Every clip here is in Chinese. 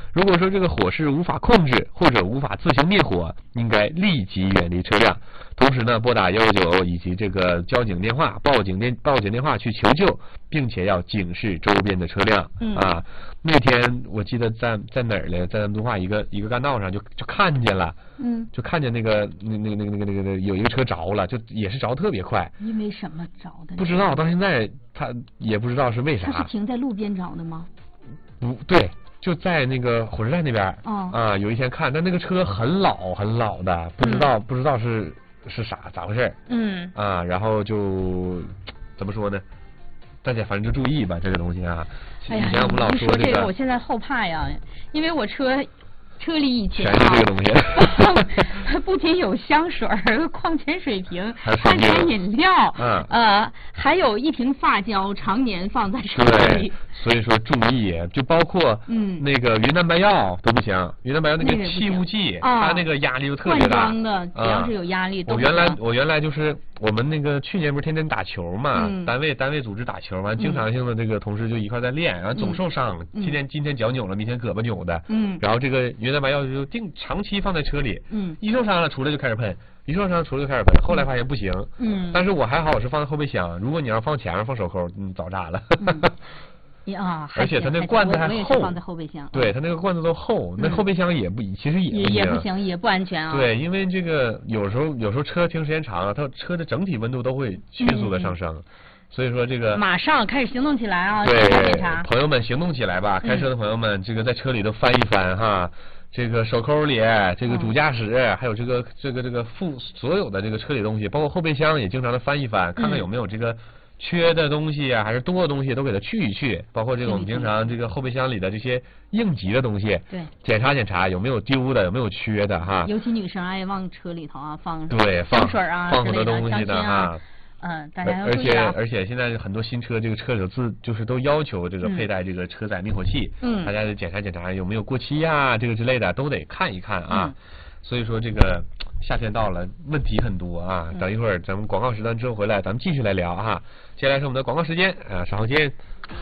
如果说这个火势无法控制或者无法自行灭火，应该立即远离车辆。同时呢，拨打119以及这个交警电话、报警电话去求救，并且要警示周边的车辆。啊，那天我记得在哪儿呢？在咱们敦化一个干道上就看见了，就看见那个有一个车着了，就也是着特别快。 因为什么着的？ 不知道，到现在他也不知道是为啥。 他是停在路边着的吗？ 不对。就在那个火车站那边。有一天看，但那个车很老的，不知道是咋回事。然后就怎么说呢？大家反正就注意吧，这个东西啊。 哎呀， 以前我们老说这个，我现在后怕呀，因为我车里以前全是这个东西。 不仅有香水、矿泉水瓶、 碳酸饮料，还有一瓶发胶，常年放在车里。 所以说注意，就包括那个云南白药都不行，云南白药那个气雾剂，它那个压力就特别大。 灌装的，只要是有压力都不行。我原来就是我们那个去年不是天天打球嘛，单位组织打球，完经常性的这个同事就一块在练，然后总受伤了。今天脚扭了，明天胳膊扭的。然后这个云南白药就长期放在车里。一受伤了出来就开始喷，后来发现不行。但是我还好，我是放在后备箱，如果你要放前面放手扣，早炸了。而且它那个罐子还厚， 放在后备箱。 对，它那个罐子都厚，那后备箱其实也不行，也不安全啊。 对，因为这个有时候车停时间长了，它车的整体温度都会迅速的上升。所以说这个马上开始行动起来啊！ 对，朋友们行动起来吧！开车的朋友们，这个在车里都翻一翻哈，这个手扣里，这个主驾驶，还有这个所有的这个车里东西，包括后备箱也经常的翻一翻，看看有没有这个缺的东西啊，还是多的东西都给它去一去，包括这个我们经常这个后备箱里的这些应急的东西， 对， 检查有没有丢的，有没有缺的哈。 尤其女生爱往车里头啊放香水啊， 放很多东西的哈。 大家要注意啊。 而且现在很多新车，这个车里就是都要求这个佩戴这个车载灭火器，大家得检查有没有过期呀，这个之类的都得看一看啊。所以说这个夏天到了，问题很多啊。等一会儿咱们广告时段之后回来，咱们继续来聊哈。接下来是我们的广告时间啊，稍后见。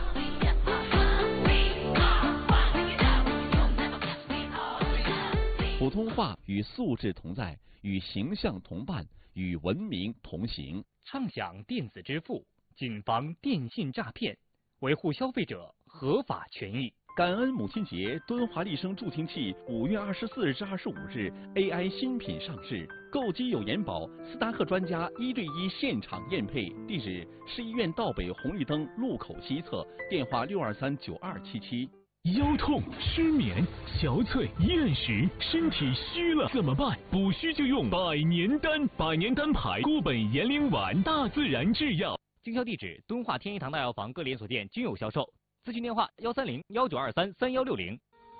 普通话与素质同在，与形象同伴，与文明同行。 畅享电子支付，谨防电信诈骗，维护消费者合法权益。 感恩母亲节，敦华丽声助听器5月24日至25日 AI 新品上市，购机有延保，斯达克专家1对1现场验配。地址：市医院道北红绿灯路口西侧，电话6239277。 腰痛、失眠、憔悴、厌食，身体虚了怎么办？补虚就用百年丹牌固本延龄丸，大自然制药。 经销地址：敦化天一堂大药房各连锁店均有销售。咨询电话：130-1923-3160。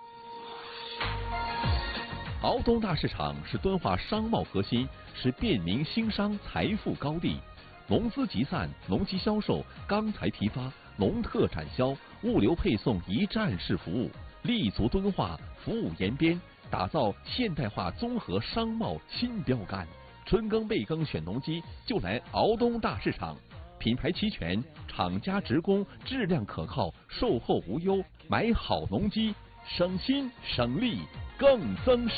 敖东大市场是敦化商贸核心，是便民兴商财富高地。农资集散、农机销售、钢材批发、农特产销、物流配送一站式服务，立足敦化，服务延边，打造现代化综合商贸新标杆。春耕备耕选农机，就来敖东大市场。品牌齐全，厂家直供，质量可靠，售后无忧。买好农机，省心省力更增实。